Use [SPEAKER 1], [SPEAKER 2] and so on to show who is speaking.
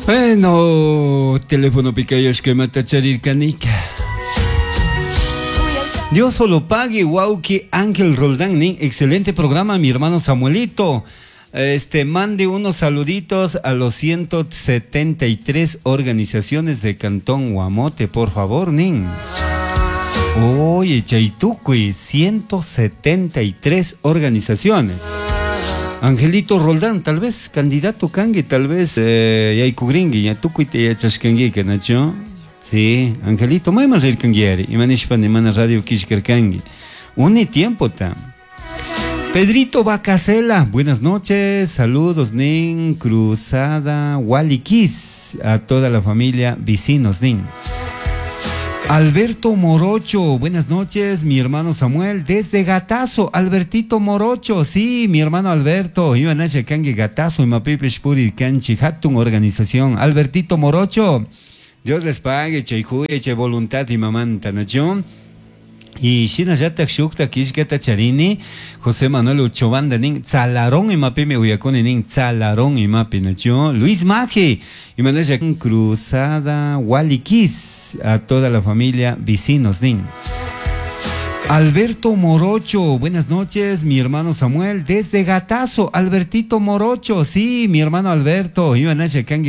[SPEAKER 1] Bueno, teléfono picayosh que mata charir canica. Dios solo pague, Wauki Ángel Roldán, excelente programa, mi hermano Samuelito. Mande unos saluditos a los 173 organizaciones de Cantón Guamote, por favor, nin. Oye, Chaitucui, 173 organizaciones. Angelito Roldán, tal vez candidato cangue, tal vez yaikugringi, yatucui te yachashkangi, que nacho. Sí, Angelito, muy más el canguiari, y manishpan de mana radio kishkerkangi. Une tiempo tam. Pedrito Bacasela, buenas noches, saludos, nin, Cruzada, Waliquis, a toda la familia, vecinos, nin. Alberto Morocho, buenas noches, mi hermano Samuel, desde Gatazo, Albertito Morocho, sí, mi hermano Alberto, iba a Kangi Gatazo, y Mapipish Puri Kanchi Hatun organización, Albertito Morocho, Dios les pague, Chayjuya, Chay voluntad y mamanta, ¿no? Y Shina Yatak Shukta Kishketa Charini, José Manuel Uchobanda Ning, Zalarón y Mapime Uyacone Ning, Zalarón y Mapinacho, Luis Maje, y Manaya Cruzada, Waliquis, a toda la familia, vecinos Ning. Alberto Morocho, buenas noches, mi hermano Samuel, desde Gatazo, Albertito Morocho, sí, mi hermano Alberto, Iván H.